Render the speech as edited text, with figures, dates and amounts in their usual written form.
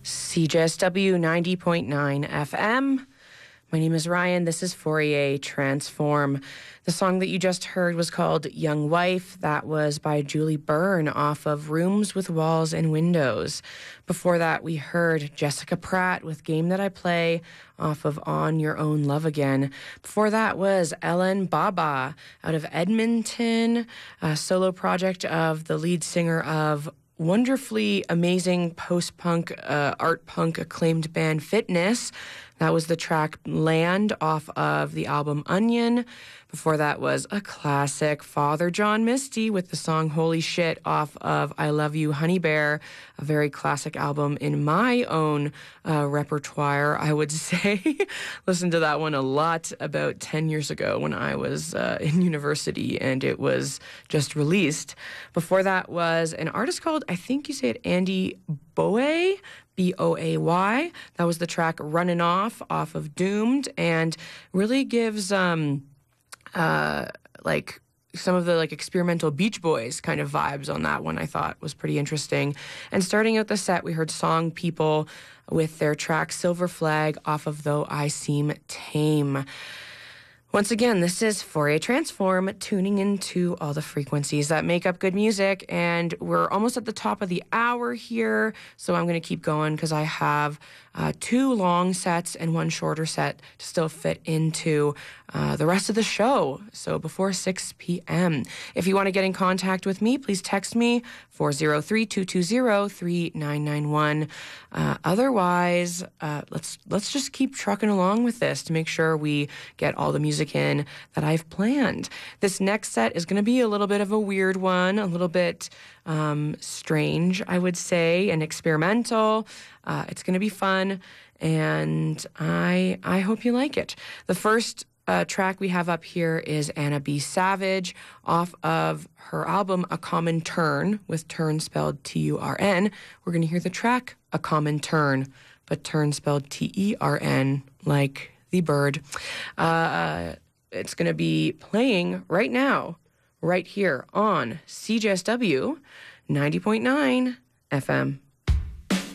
CJSW 90.9 FM. My name is Ryan. This is Fourier Transform. The song that you just heard was called Young Wife. That was by Julie Byrne off of Rooms with Walls and Windows. Before that, we heard Jessica Pratt with Game That I Play off of On Your Own Love Again. Before that was Ellen Baba out of Edmonton, a solo project of the lead singer of wonderfully amazing post-punk, art punk acclaimed band Fitness. That was the track Land off of the album Onion. Before that was a classic, Father John Misty with the song Holy Shit off of I Love You, Honey Bear, a very classic album in my own repertoire, I would say. Listened to that one a lot about 10 years ago when I was in university and it was just released. Before that was an artist called, I think you say it, Andy Boay, Boay. That was the track Runnin' Off of Doomed, and really gives like some of the like experimental Beach Boys kind of vibes on that one. I thought was pretty interesting. And starting out the set, we heard Song People with their track Silver Flag off of Though I Seem Tame. Once again, this is Fourier Transform, tuning into all the frequencies that make up good music, and we're almost at the top of the hour here, so I'm going to keep going because I have 2 long sets and 1 shorter set to still fit into the rest of the show, so before 6 p.m. If you want to get in contact with me, please text me 403-220-3991. Otherwise, let's just keep trucking along with this to make sure we get all the music in that I've planned. This next set is going to be a little bit of a weird one, a little bit strange, I would say, and experimental. It's going to be fun, and I hope you like it. The first track we have up here is Anna B. Savage off of her album A Common Turn, with turn spelled T-U-R-N. We're going to hear the track A Common Turn, but turn spelled T-E-R-N, like the bird. It's going to be playing right now, right here on CJSW 90.9 FM.